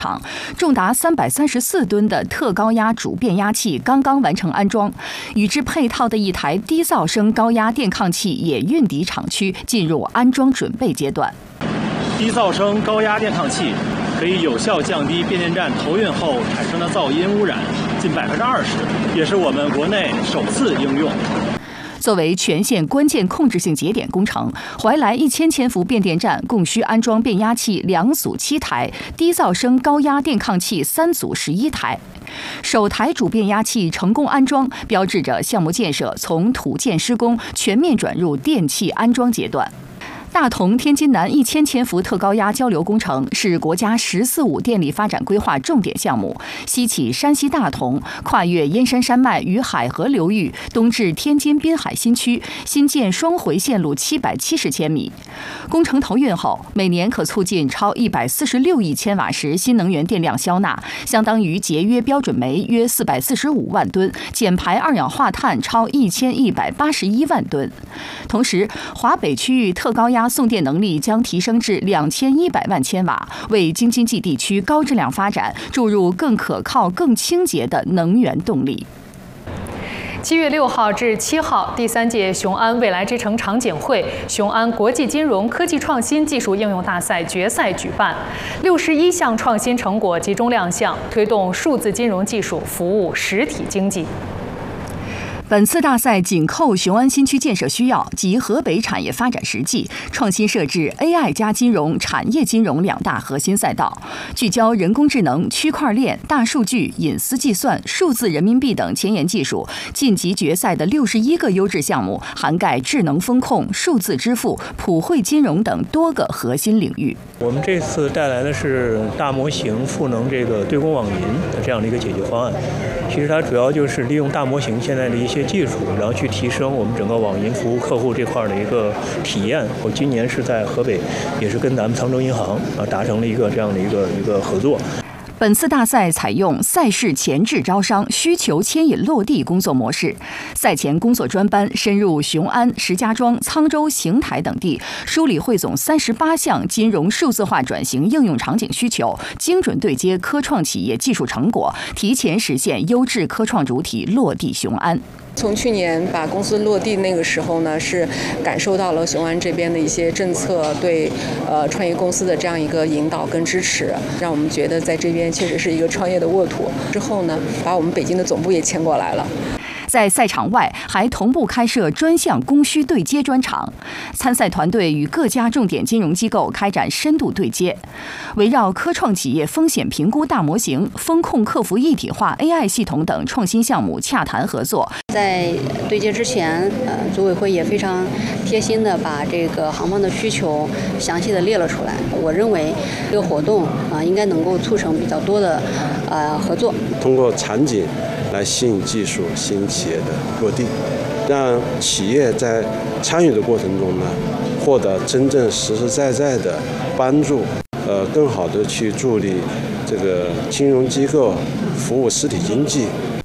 重达334吨的特高压主变压器刚刚完成安装，与之配套的一台低噪声高压电抗器也运抵厂区，进入安装准备阶段。 低噪声高压电抗器可以有效降低变电站投运后产生的噪音污染近20%，也是我们国内首次应用。 作为全线关键控制性节点工程，怀来1000千伏变电站共需安装变压器2组7台，低噪声高压电抗器3组11台。首台主变压器成功安装，标志着项目建设从土建施工全面转入电气安装阶段。大同天津南1000千伏特高压交流工程是国家“十四五”电力发展规划重点项目，西起山西大同，跨越燕山山脉与海河流域，东至天津滨海新区，新建双回线路770千米。工程投运后，每年可促进超146亿千瓦时新能源电量消纳，相当于节约标准煤约445万吨，减排二氧化碳超1181万吨。同时，华北区域特高压送电能力将提升至2100万千瓦，为京津冀地区高质量发展注入更可靠、更清洁的能源动力。 7月6号至7号，第3届雄安未来之城场景会、雄安国际金融科技创新技术应用大赛决赛举办，61项创新成果集中亮相，推动数字金融技术服务实体经济。 本次大赛紧扣雄安新区建设需要及河北产业发展实际，创新设置 AI 加金融、产业金融2大核心赛道，聚焦人工智能、区块链、大数据、隐私计算、数字人民币等前沿技术。晋级决赛的61个优质项目，涵盖智能风控、数字支付、普惠金融等多个核心领域。 我们这次带来的是大模型赋能这个对公网银的这样的一个解决方案。其实它主要就是利用大模型现在的一些技术，然后去提升我们整个网银服务客户这块的一个体验。我今年是在河北，也是跟咱们沧州银行达成了一个这样的一个合作。 本次大赛采用赛事前置招商、需求牵引落地工作模式，赛前工作专班深入雄安、石家庄、沧州、邢台等地，梳理汇总38项金融数字化转型应用场景需求，精准对接科创企业技术成果，提前实现优质科创主体落地雄安。 从去年把公司落地那个时候呢，是感受到了雄安这边的一些政策对创业公司的这样一个引导跟支持，让我们觉得在这边确实是一个创业的沃土。之后呢，把我们北京的总部也迁过来了。 在赛场外还同步开设专项供需对接专场，参赛团队与各家重点金融机构开展深度对接，围绕科创企业风险评估大模型、风控客服一体化 AI 系统等创新项目洽谈合作。 在对接之前，组委会也非常贴心的把这个行方的需求详细的列了出来。我认为这个活动应该能够促成比较多的合作， 通过场景来吸引技术、吸引企业的落地，让企业在参与的过程中呢，获得真正实实在在的帮助，更好的去助力这个金融机构服务实体经济。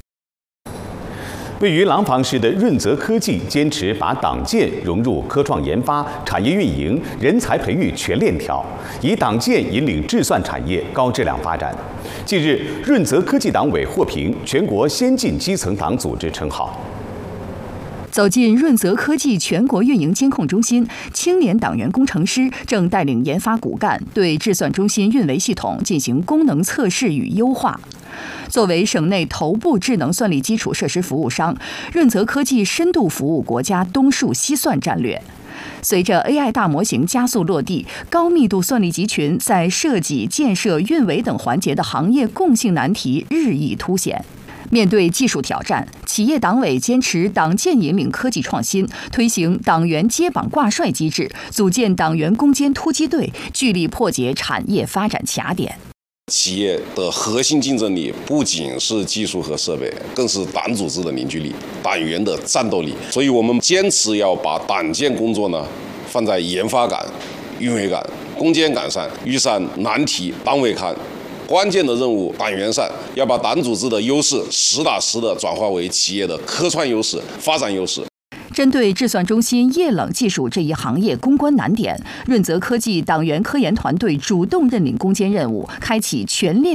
位于廊坊市的润泽科技坚持把党建融入科创研发、产业运营、人才培育全链条，以党建引领智算产业高质量发展。近日，润泽科技党委获评全国先进基层党组织称号。 走进润泽科技全国运营监控中心，青年党员工程师正带领研发骨干对智算中心运维系统进行功能测试与优化。作为省内头部智能算力基础设施服务商，润泽科技深度服务国家东数西算战略。随着 AI 大模型加速落地，高密度算力集群在设计、建设、运维等环节的行业共性难题日益凸显。面对技术挑战，企业党委坚持党建引领科技创新，推行党员接榜挂帅机制，组建党员攻坚突击队，聚力破解产业发展卡点。 企业的核心竞争力不仅是技术和设备，更是党组织的凝聚力、党员的战斗力。所以我们坚持要把党建工作呢放在研发岗、运维岗、攻坚岗上，遇上难题党委看，关键的任务党员上，要把党组织的优势实打实的转化为企业的科创优势、发展优势。 针对制算中心液冷技术这一行业攻关难点，润泽科技党员科研团队主动认领攻坚任务，开启全链